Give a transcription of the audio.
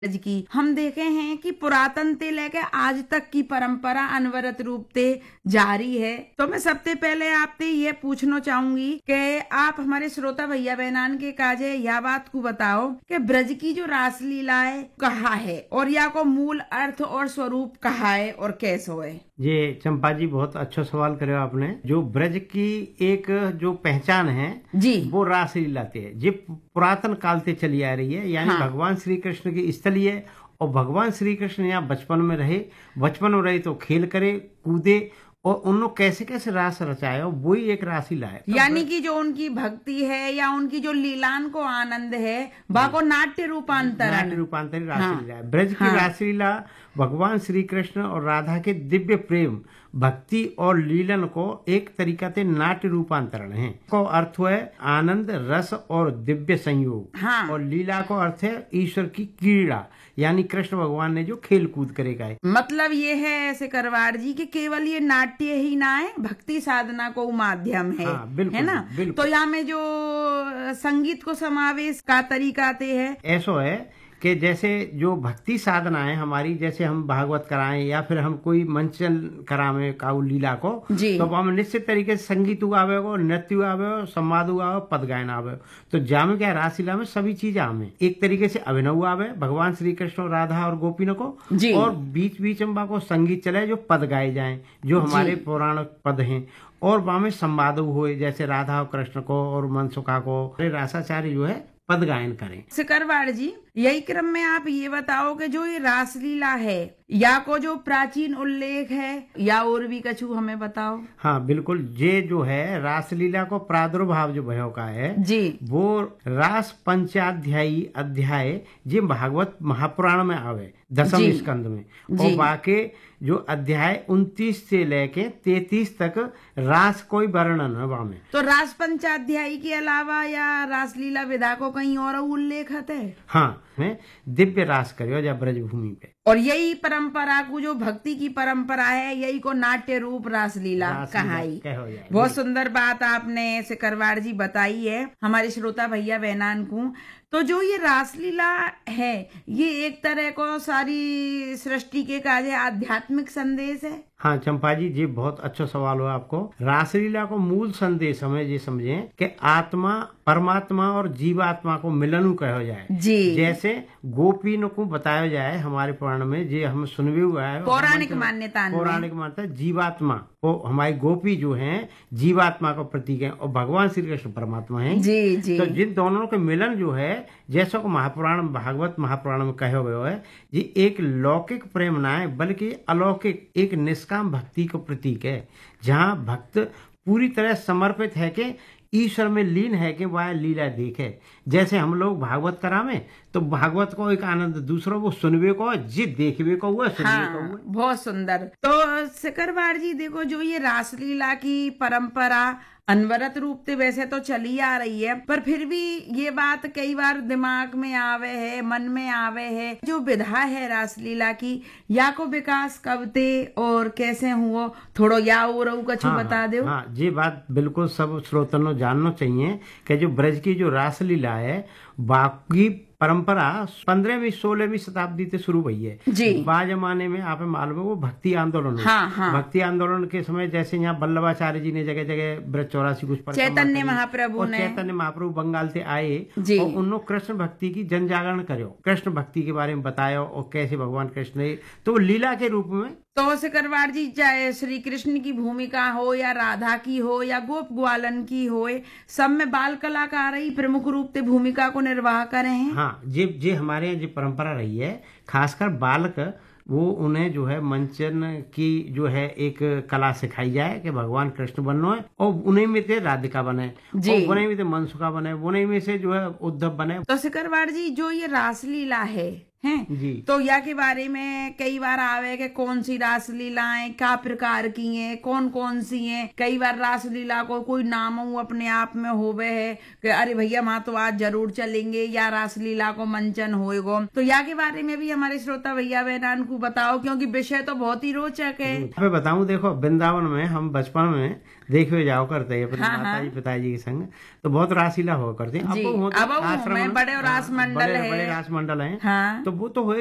ब्रज की हम देखे हैं कि पुरातन से लेके आज तक की परंपरा अनवरत रूप से जारी है। तो मैं सबसे पहले आपसे ये पूछना चाहूंगी कि आप हमारे श्रोता भैया बहनान के काजे यह बात को बताओ कि ब्रज की जो रासलीला है कहाँ है और या को मूल अर्थ और स्वरूप कहाँ है और कैसो है। ये चंपा जी बहुत अच्छा सवाल करे आपने। जो ब्रज की एक जो पहचान है जी वो रासलीला है, जो पुरातन काल से चली आ रही है। यानी हाँ। भगवान श्री कृष्ण की स्थली है और भगवान श्री कृष्ण यहाँ बचपन में रहे तो खेल करे कूदे और उन लोग कैसे कैसे रास रचाए और वही एक रासलीला है। यानी कि जो उनकी भक्ति है या उनकी जो लीलान को आनंद है बाको नाट्य रूपांतरण रासलीला है। ब्रज की रासलीला भगवान श्री कृष्ण और राधा के दिव्य प्रेम भक्ति और लीलन को एक तरीका से नाट्य रूपांतरण है। को अर्थ है आनंद रस और दिव्य संयोग। हाँ। और लीला को अर्थ है ईश्वर की क्रीड़ा, यानी कृष्ण भगवान ने जो खेल कूद करेगा है। मतलब ये है ऐसे करवार जी कि केवल ये नाट्य ही ना है, भक्ति साधना को माध्यम है। हाँ, बिल्कुल, है ना। बिल्कुल। तो यहाँ में जो संगीत को समावेश का तरीका ते है ऐसो है कि जैसे जो भक्ति साधना है हमारी, जैसे हम भागवत कराएं या फिर हम कोई मंचन करावे काउ लीला को, तो हम निश्चित तरीके से संगीत उगावे हो, नृत्य उगावे हो, संवाद उगावे, पद गायन आवे। तो जामे क्या रासलीला में सभी चीज आवे, एक तरीके से अभिनव आवे भगवान श्री कृष्ण राधा और गोपिनों को, और बीच बीच में को संगीत चले जो पद गाए जाए जो हमारे पौराणिक पद हैं, और वहां में संवाद हुए जैसे राधा और कृष्ण को और मनसुखा को रासाचार्य जो है पद गायन करें। सिकरवाड़ जी यही क्रम में आप ये बताओ कि जो ये रासलीला है या को जो प्राचीन उल्लेख है या और भी कछु हमें बताओ। हाँ बिल्कुल, ये जो है रासलीला को प्रादुर्भाव जो भयो का है जी वो रास पंचाध्यायी अध्याय जे भागवत महापुराण में आवे दसम स्कंद में, और बाकी जो अध्याय 29 से लेके 33 तक रास कोई वर्णन है वहाँ में। तो रास पंचाध्यायी के अलावा या रासलीला विधा को कहीं और उल्लेख है। हाँ, में दिव्य रास करियो जब ब्रज भूमि पे, और यही परंपरा को जो भक्ति की परंपरा है यही को नाट्य रूप रासलीला कहाई। बहुत सुंदर बात आपने सिकरवाड़ जी बताई है हमारे श्रोता भैया बहनान को। तो जो ये रासलीला है ये एक तरह को सारी सृष्टि के काजे आध्यात्मिक संदेश है। हाँ चंपा जी बहुत अच्छा सवाल हुआ आपको। रासलीला को मूल संदेश हमें ये समझे कि आत्मा परमात्मा और जीवात्मा को मिलन कहो जाए जी। जैसे गोपीन को बताया जाए हमारे पुराण में, जे हम सुनवे हुआ है पौराणिक मान्यता जीवात्मा वो हमारी गोपी जो हैं जीवात्मा का प्रतीक है और भगवान श्री कृष्ण परमात्मा है जी जी। तो जिन दोनों के मिलन जो है जैसा को महापुराण भागवत महापुराण में कहो गयो है, ये एक लौकिक प्रेम ना है बल्कि अलौकिक एक निष्काम भक्ति का प्रतीक है, जहाँ भक्त पूरी तरह समर्पित है कि ईश्वर में लीन है कि वह लीला देखे। जैसे हम लोग भागवत करावे तो भागवत को एक आनंद, दूसरों को सुनवे को जी देखवे को हुआ सुनवे को हुआ। बहुत सुंदर। तो सिकरवाड़ जी देखो जो ये रासलीला की परंपरा अनवरत रूप से वैसे तो चली आ रही है, पर फिर भी ये बात कई बार दिमाग में आवे है, मन में आवे है, जो विधा है रासलीला की या को विकास कब ते और कैसे हुआ, थोड़ो या और कछु बता दो। हाँ, ये बात बिल्कुल सब श्रोतनों जानना चाहिए कि जो ब्रज की जो रासलीला है बाकी परंपरा 15वीं 16वीं शताब्दी से शुरू हुई है जी। बा जमाने में आप मालूम है वो भक्ति आंदोलन भक्ति आंदोलन के समय जैसे यहाँ वल्लभाचार्य जी ने जगह जगह ब्रज 84 कुछ चैतन्य महाप्रभु बंगाल से आए और उन्होंने कृष्ण भक्ति की जन जागरण करो, कृष्ण भक्ति के बारे में बताया और कैसे भगवान कृष्ण ने तो लीला के रूप में। तो सिकरवाड़ जी चाहे श्री कृष्ण की भूमिका हो या राधा की हो या गोप ग्वालन की हो, सब में बाल कलाकार ही प्रमुख रूप से भूमिका को निर्वाह करे हैं। हाँ, जे हमारे यहाँ जो परंपरा रही है खासकर बालक वो उन्हें जो है मंचन की जो है एक कला सिखाई जाए कि भगवान कृष्ण बनना है और उन्हीं में से राधिका बने और उन्हीं में से मनसुखा बने, उन्हीं में से जो है उद्धव बने। तो सिकरवाड़ जी जो ये रासलीला है हैं जी। तो या के बारे में कई बार आवे कि कौन सी रासलीलाएं क्या प्रकार की हैं, कौन कौन सी हैं। कई बार रासलीला को कोई नाम अपने आप में होवे है कि अरे भैया वहां तो आज जरूर चलेंगे या रासलीला को मंचन होएगो। तो या के बारे में भी हमारे श्रोता भैया बहनान को बताओ क्योंकि विषय तो बहुत ही रोचक है। मैं बताऊं, देखो वृंदावन में हम बचपन में देखे जाओ करते हैं अपने माता जी पिताजी के संग, तो बहुत रासलीला हुआ करते हैं। अब में बड़े रास मंडल है, बड़े रास मंडल है, हाँ। तो वो तो